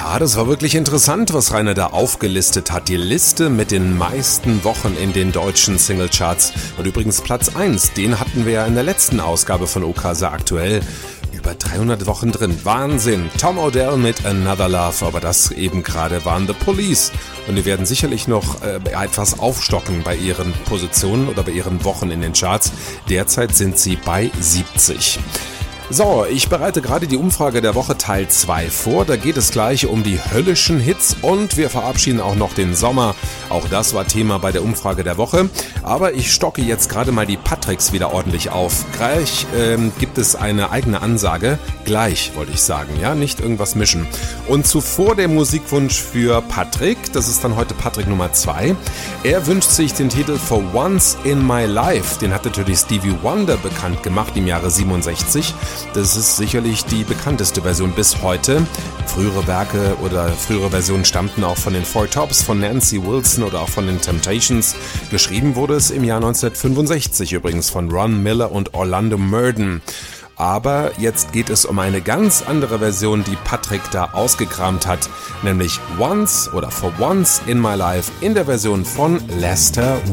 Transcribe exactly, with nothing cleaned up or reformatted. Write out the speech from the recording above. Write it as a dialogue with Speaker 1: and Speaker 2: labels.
Speaker 1: Ja, das war wirklich interessant, was Rainer da aufgelistet hat. Die Liste mit den meisten Wochen in den deutschen Singlecharts. Und übrigens Platz eins, den hatten wir ja in der letzten Ausgabe von O K sehr aktuell. Über dreihundert Wochen drin. Wahnsinn. Tom Odell mit Another Love, aber das eben gerade waren The Police. Und die werden sicherlich noch äh, etwas aufstocken bei ihren Positionen oder bei ihren Wochen in den Charts. Derzeit sind sie bei siebzig. So, ich bereite gerade die Umfrage der Woche Teil zwei vor. Da geht es gleich um die höllischen Hits und wir verabschieden auch noch den Sommer. Auch das war Thema bei der Umfrage der Woche. Aber ich stocke jetzt gerade mal die Patricks wieder ordentlich auf. Gleich ähm, gibt es eine eigene Ansage. Gleich, wollte ich sagen, ja, nicht irgendwas mischen. Und zuvor der Musikwunsch für Patrick. Das ist dann heute Patrick Nummer zwei. Er wünscht sich den Titel For Once in My Life. Den hat natürlich Stevie Wonder bekannt gemacht im Jahre siebenundsechzig. Das ist sicherlich die bekannteste Version bis heute. Frühere Werke oder frühere Versionen stammten auch von den Four Tops, von Nancy Wilson oder auch von den Temptations. Geschrieben wurde es im Jahr neunzehnhundertfünfundsechzig übrigens von Ron Miller und Orlando Murden. Aber jetzt geht es um eine ganz andere Version, die Patrick da ausgekramt hat, nämlich Once oder For Once in My Life in der Version von Lester